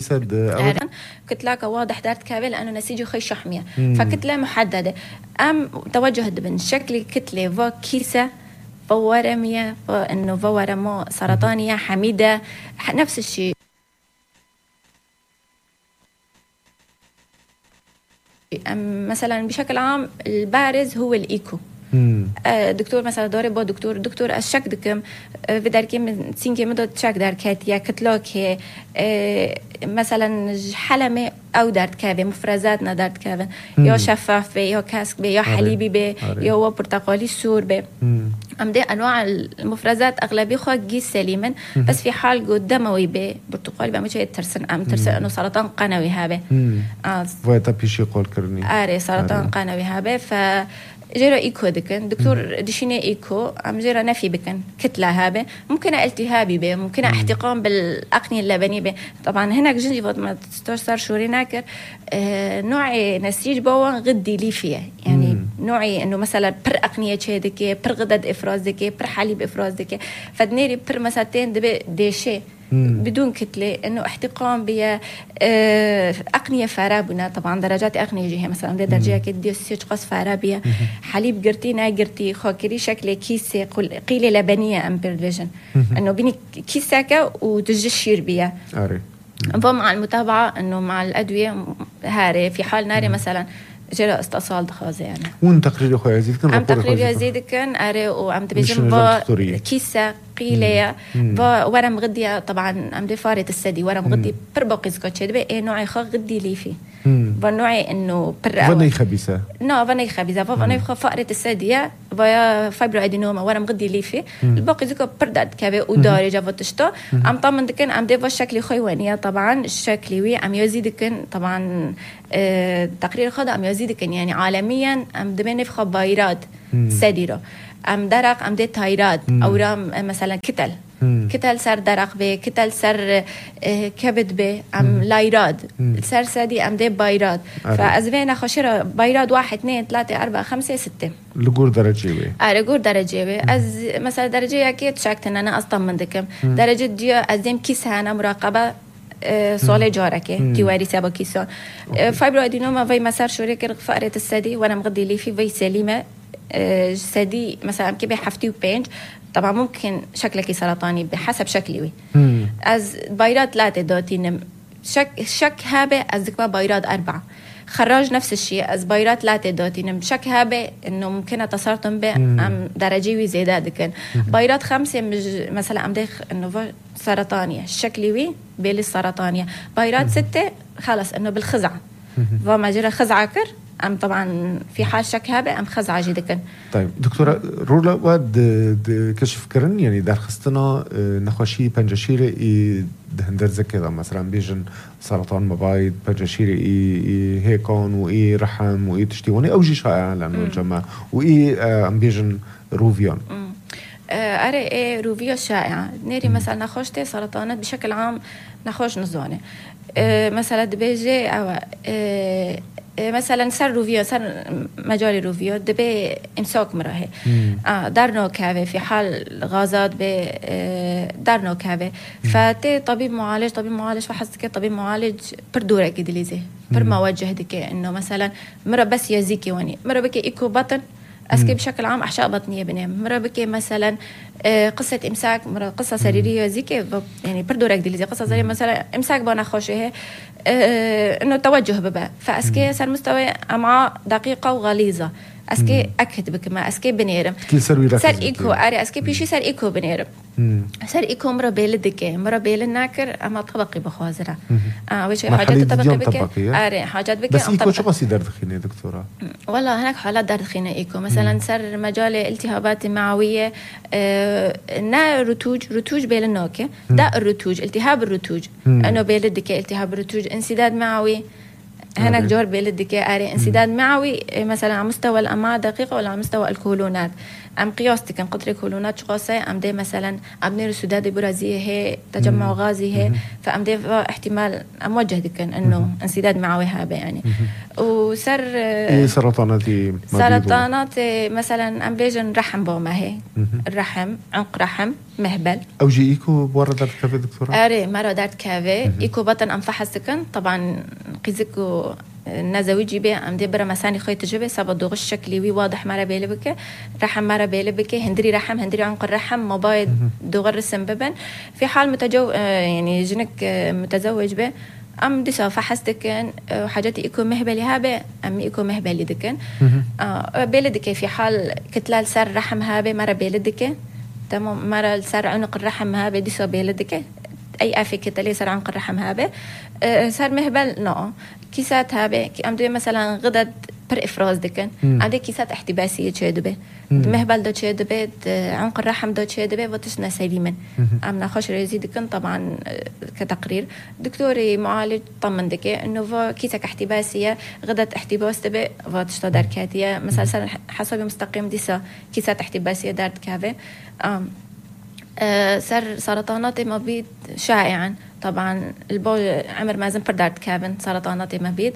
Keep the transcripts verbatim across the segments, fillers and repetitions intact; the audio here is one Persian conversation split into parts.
سد كتلة واضح دارت كابل لأنه نسيجه خي شحمية فكتلة محددة أم توجه من شكل كتلة وكيسة فورمية إنه فورمو سرطانية حميدة نفس الشيء. أم مثلا بشكل عام البارز هو الإيكو. دكتور مثلا داره با دکتر دکتر از شک دکم و در که سینگی مدت شک در کات یا کتلاک مثلا حلمه او درد کاوه مفرزات ندارد کاوه یا شفاف به یا کاسک به یا حلیبی به یا و برتقالی سور به ام ده انواع المفرزات اغلبی خو جيس سليما بس في حال قداموي به برتقالي بقى مش ترسن ام ترسن انه سرطان قنوي هابه اه وتا بيشي قول كرني اري سرطان قنوي هابه ف جرا إيكو دكن دكتور دشيني إيكو أم جرا نفي بكن كتلة هابة ممكن التهابي به ممكن احتقان بالأقنية اللبنية به طبعا هناك جنجي فوت ما تستوصر شوري ناكر اه نوعي نسيج بوا غدي لي فيه يعني مم. نوعي إنه مثلا بر أقنية شادكة بر غدد إفراز دكة بر حليب إفراز دكة فدنيري بر مساتين دبي ديشي بدون كتلة إنه احتقان بيا اه أقنية فارابنا طبعا درجات أقنية جيها مثلا دي درجة كدي سيج قص فارابيا حليب قرتي نا قرتي خاكري شكل كيسة قيلة لبنية أمبر فيجن إنه بيني كيسة وتجشير بيا فمع المتابعة إنه مع الأدوية هاري في حال ناري مثلا جرى استئصال دخازة يعني. وين تقرير أخوي يزيد كان؟ عم تقرير يزيد كان أري وعم تبيجن با كيسة قيلة با ورم غدية طبعا عم دفارة السدي ورم غدي بربقي زكاتشة دبي إيه نوعي خا غدي لي فيه. بنوعي إنه بر. فني خبيثة. نا فني خبيثة فني خا فقرة السدية ويا فايبرو أدينوما ورم غدي لي فيه. الباقي زكا برداد كابي وداري جافتشتا. عم طمن دكان عم دفا شكل خوانية طبعا الشكل وي عم يزيد كان طبعا اه تقرير خدا عم يزيد كان يعني عالميا عم دبي نفخ بايراد سديرة. عم درق عم دي تايراد أورام مثلا كتل مم. كتل سر درق به كتل سر كبد به عم لايراد سر سدي عم دي بايراد فأزبينا خشرة بايراد واحد اثنين ثلاثة أربعة خمسة ستة لجور درجة به آه لجور درجة به أز مثلا درجة أكيد شكت إن أنا أصلا من ذكم درجة دي أزيم كيسها أنا مراقبة سال جاركه تيواري سبا كيسان فايبرو أدينوما في مسار شوريك فقرة السدي وأنا مغدي لي في في سليمة سدي مثلا كبي حفتي وبينج طبعا ممكن شكلك سرطاني بحسب شكلي از بايرات ثلاثة دوتين شك شك هابه از ذكما بايرات أربعة خراج نفس الشيء از بايرات ثلاثة دوتين شك هابه إنه ممكن تسرطن به أم درجي زيادة دكان بايرات خمسة مج مثلا أم دخ إنه سرطانية شكلي وي بيل السرطانية بايرات ستة خلاص إنه بالخزع وما جرى خزعة كر أم طبعا في حال شك هابة أم خزعة جدا. طيب دكتورة رولا واد كشف كرن يعني در خستنا نخوشي بنجشيري دهندر زكذا مثلا بيجن سرطان مبايض بنجشيري إي هيكون وإي رحم وإي تشتيواني أو جي شائع لأنه الجماعة وإي أم بيجن روفيون. أرى إيه روفيو شائعة نيري مثلا نخوشتي سرطانات بشكل عام نخوش نزونه مثلا دبيجي أو مثلا سر روفيو سر مجال روفيو دبي امساك مراهي آه درنو كافي في حال غازات ب درنو كافي فتي طبيب معالج طبيب معالج فحسك طبيب معالج بردورة كدليزي بر ما وجه دك إنه مثلا مرة بس يزيكي واني مرة بكي إيكو بطن أسكي بشكل عام أحشاء بطنية بنام مرة بكي مثلا قصة إمساك مرة قصة سريرية زيكي يعني بردورة كدليزي قصة زي مثلا إمساك بانا خوشه إنه توجه ببا فأسكي صار مستوى أمعاء دقيقة وغليظة أسكي أكد بكما أسكي بنيرم سر إيكو أري أسكي بيشي سر إيكو بنيرم سر إيكو مرة بيل الدكة مرة بيل الناكر أما طبقي بخوازرة آه وش حاجات طبقي بكة أري حاجات بكة بس إيكو شو قصي درد خينة دكتورة والله هناك حالات درد خينة إيكو مثلا سر مجال التهابات معوية آه نا رتوج رتوج بيل النوكة ده الرتوج التهاب الرتوج أنه بيل الدكة التهاب الرتوج انسداد معوي هناك جور بيلدك أري انسداد معوي مثلا على مستوى الأمعاء دقيقة ولا على مستوى الكولونات ام قياستك ان قطري كولونات شقاسه ام دي مثلا ام نير سداد برازيه هي تجمع غازي هي فام دي احتمال ام وجه دكن انه انسداد معوي هابه يعني وسر ايه سرطانات سرطانات مثلا ام بيجن رحم بوما هي الرحم عنق رحم مهبل او جي ايكو بورا دارت كافي دكتوره اري مره دارت كافي ايكو بطن ام فحصكن طبعا قيزكو نازوي جيبي ام دي برا مساني خيط جيبي سبب دوغ الشكلي وي واضح مره بيلبك رحم مره بيلبك هندري رحم هندري عنق الرحم مبايض دوغ الرسم ببن في حال متجو يعني جنك متزوج به ام ديسا فحصتكن وحاجاتي ايكو مهبلي هابه ام ايكو مهبلي دكن اه بيلدك في حال كتلال سر رحم هابه مره بيلدك تمام مره سر عنق الرحم هابه ديسا بيلدك اي افي كتلي سر عنق الرحم هابه أه سر مهبل نو كيسات هابه ام دي مثلا غدد بر افراز دكن عندي كيسات احتباسيه تشدبه مهبل دو تشدبه عنق الرحم دو تشدبه وتشنا سليما ام ناخش ريزيدكن طبعا كتقرير دكتوري معالج طمن دكي انه كيسك احتباسيه غدد احتباس تبه وتشتا دركاتيه مثلا حسب مستقيم ديسا كيسات احتباسيه دارت كافي ام أه سر سرطانات مبيض شائعا طبعا البو عمر مازن بردارت كابن سرطانات مبيض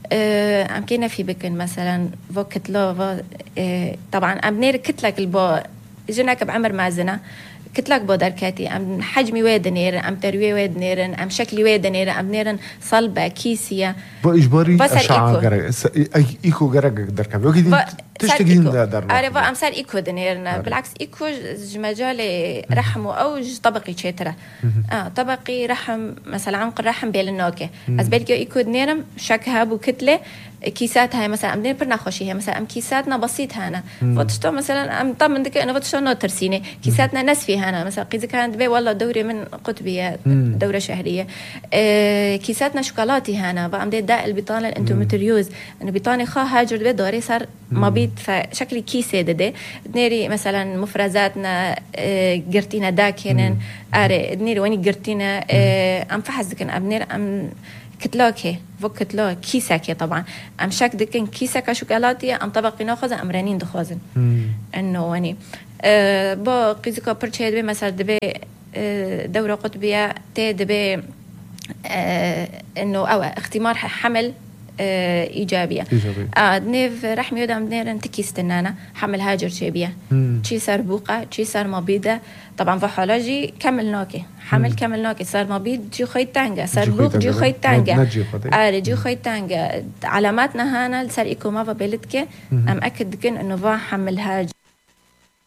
أه عم كينا في بكن مثلا فو كتلو أه طبعا عم نير كتلك البو جناك بعمر مازنة كتلك بو دركاتي ام حجمي ويد نير ام تروي ويد نير ام شكلي ويد نير ام نيرن صلبه كيسيه بو اجباري اشعه غرق ايكو غرق دركا وكدي تشتغين دا درنا عارف ام صار ايكو دنيرنا بالعكس ايكو مجال رحم او طبقي تشتره اه طبقي رحم مثلا عنق الرحم بين النوكه ازبلكي ايكو دنيرم شك هابو كتله كيسات هاي مثلا ام دين برنا خوشي هي مثلا ام كيساتنا بسيط هنا فتشتو مثلا ام طمن دك انه فتشتو نو ترسيني كيساتنا نسفي هنا مثلا قيزي كانت بي والله دوري من قطبيه دوره شهريه آه كيساتنا شوكولاتي هنا بقى ام دي داء البطانه الانتومتريوز انه بطانه خا هاجر بي دوري صار مبيض فشكلي كيسه ددي نيري مثلا مفرزاتنا آه قرتينا داكنن اري نيري وين قرتينا آه ام فحص كان ابنير ام كتلوكي فكتلو كيساكي طبعا ام شك دكن كيساكا شوكولاتي ام طبقي ناخذ ام رنين دخوزن انه وني أه بو قيزكو برشيد بي مثلا دبي أه دوره قطبيه تي دبي أه انه او اختمار حمل أه ايجابيه ايجابيه اه نيف رحمي يودم نيرن تكيستنانا حمل هاجر جيبيه تشي صار بوقه تشي صار مبيده طبعا فحولوجي كمل نوكي حمل كمل نوكي صار مبيض جو خيط تانجا صار بوق جو خيط تانجا اه جو خيط تانجا علاماتنا هنا صار ايكو مافا بيلتكي ام اكد كن انه فا حمل هاجر